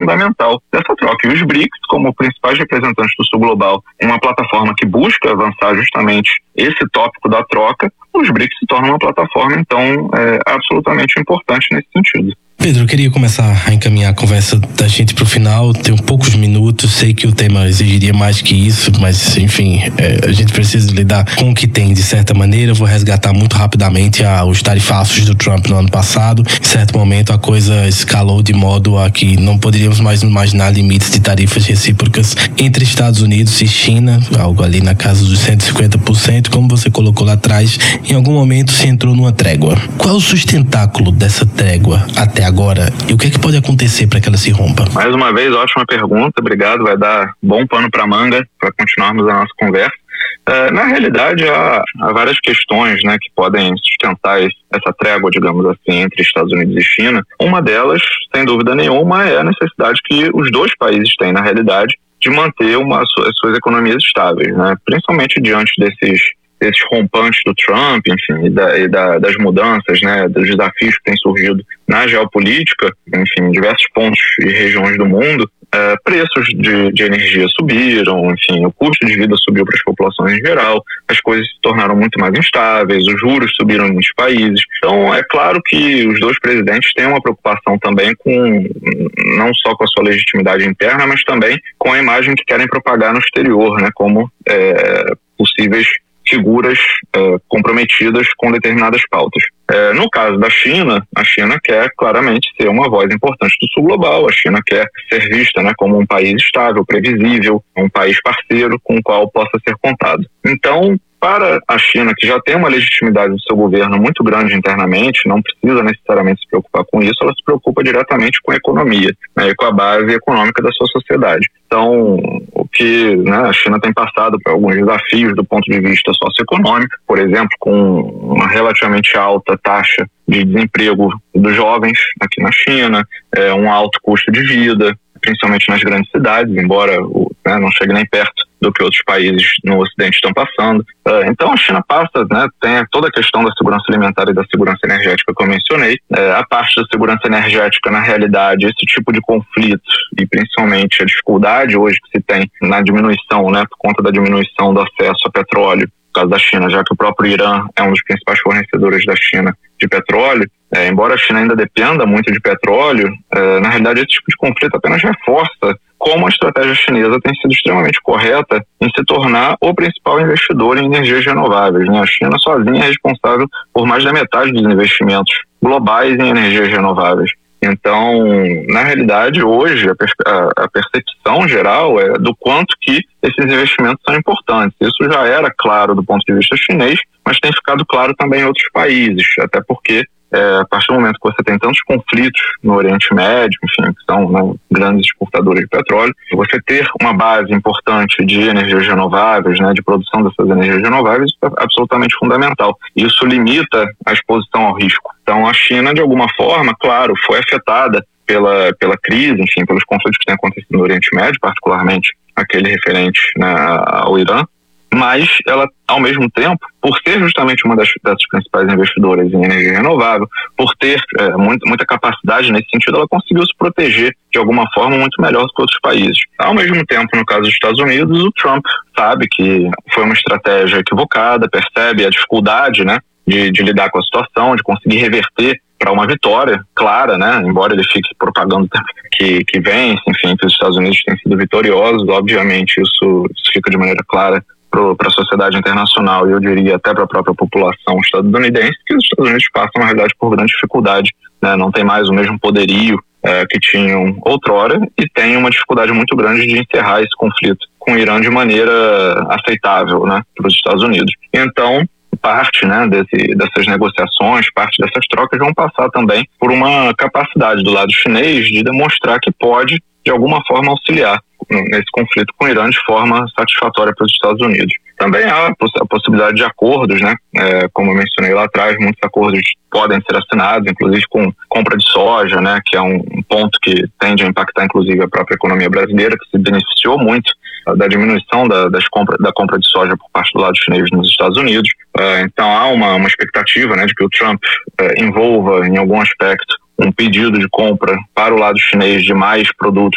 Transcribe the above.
fundamental dessa troca. E os BRICS, como principais representantes do Sul Global, uma plataforma que busca avançar justamente esse tópico da troca, os BRICS se tornam uma plataforma, então, absolutamente importante nesse sentido. Pedro, eu queria começar a encaminhar a conversa da gente para o final. Tenho poucos minutos, sei que o tema exigiria mais que isso, mas enfim, a gente precisa lidar com o que tem de certa maneira. Eu vou resgatar muito rapidamente os tarifaços do Trump no ano passado. Em certo momento a coisa escalou de modo a que não poderíamos mais imaginar limites de tarifas recíprocas entre Estados Unidos e China, algo ali na casa dos 150%, como você colocou lá atrás. Em algum momento se entrou numa trégua. Qual é o sustentáculo dessa trégua até agora e o que é que pode acontecer para que ela se rompa? Mais uma vez, ótima pergunta, obrigado, vai dar bom pano para manga para continuarmos a nossa conversa. Na realidade, há várias questões, né, que podem sustentar essa trégua, digamos assim, entre Estados Unidos e China. Uma delas, sem dúvida nenhuma, é a necessidade que os dois países têm, na realidade, de manter as suas economias estáveis, né, principalmente diante desses rompantes do Trump, enfim, e das mudanças, né, dos desafios que têm surgido na geopolítica, enfim, em diversos pontos e regiões do mundo. Preços de energia subiram, enfim, o custo de vida subiu para as populações em geral, as coisas se tornaram muito mais instáveis, os juros subiram em muitos países. Então, é claro que os dois presidentes têm uma preocupação também não só com a sua legitimidade interna, mas também com a imagem que querem propagar no exterior, né, como possíveis figuras comprometidas com determinadas pautas. No caso da China, a China quer claramente ser uma voz importante do Sul Global, a China quer ser vista, né, como um país estável, previsível, um país parceiro com o qual possa ser contado. Então, para a China, que já tem uma legitimidade do seu governo muito grande internamente, não precisa necessariamente se preocupar com isso, ela se preocupa diretamente com a economia, né, e com a base econômica da sua sociedade. Então, o que, né, a China tem passado por alguns desafios do ponto de vista socioeconômico, por exemplo, com uma relativamente alta taxa de desemprego dos jovens aqui na China, um alto custo de vida, principalmente nas grandes cidades, embora não chegue nem perto do que outros países no Ocidente estão passando. Então a China passa, né, tem toda a questão da segurança alimentar e da segurança energética que eu mencionei. A parte da segurança energética, na realidade, esse tipo de conflito e principalmente a dificuldade hoje que se tem na diminuição, né, por conta da diminuição do acesso a petróleo, no caso da China, já que o próprio Irã é um dos principais fornecedores da China de petróleo, embora a China ainda dependa muito de petróleo, na realidade esse tipo de conflito apenas reforça como a estratégia chinesa tem sido extremamente correta em se tornar o principal investidor em energias renováveis, né? A China sozinha é responsável por mais da metade dos investimentos globais em energias renováveis. Então, na realidade, hoje, a percepção geral é do quanto que esses investimentos são importantes. Isso já era claro do ponto de vista chinês, mas tem ficado claro também em outros países, até porque a partir do momento que você tem tantos conflitos no Oriente Médio, enfim, que são, né, grandes exportadores de petróleo, você ter uma base importante de energias renováveis, né, de produção dessas energias renováveis, é absolutamente fundamental. Isso limita a exposição ao risco. Então, a China, de alguma forma, claro, foi afetada pela crise, enfim, pelos conflitos que têm acontecido no Oriente Médio, particularmente aquele referente, né, ao Irã, mas ela, ao mesmo tempo, por ser justamente uma das principais investidoras em energia renovável, por ter muita capacidade nesse sentido, ela conseguiu se proteger de alguma forma muito melhor do que outros países. Ao mesmo tempo, no caso dos Estados Unidos, o Trump sabe que foi uma estratégia equivocada, percebe a dificuldade, né, de lidar com a situação, de conseguir reverter para uma vitória clara, né? Embora ele fique propagando que vence, enfim, que os Estados Unidos têm sido vitoriosos, obviamente isso fica de maneira clara para a sociedade internacional e eu diria até para a própria população estadunidense, que os Estados Unidos passam, na realidade, por grande dificuldade, né? Não tem mais o mesmo poderio que tinham outrora e tem uma dificuldade muito grande de encerrar esse conflito com o Irã de maneira aceitável, né, para os Estados Unidos. Então, parte, né, dessas negociações, parte dessas trocas vão passar também por uma capacidade do lado chinês de demonstrar que pode, de alguma forma, auxiliar nesse conflito com o Irã de forma satisfatória para os Estados Unidos. Também há a possibilidade de acordos, né? Como eu mencionei lá atrás, muitos acordos podem ser assinados, inclusive com compra de soja, né? Que é um ponto que tende a impactar, inclusive, a própria economia brasileira, que se beneficiou muito da diminuição da compra de soja por parte do lado chinês nos Estados Unidos. Então há uma expectativa, né, de que o Trump envolva, em algum aspecto, um pedido de compra para o lado chinês de mais produtos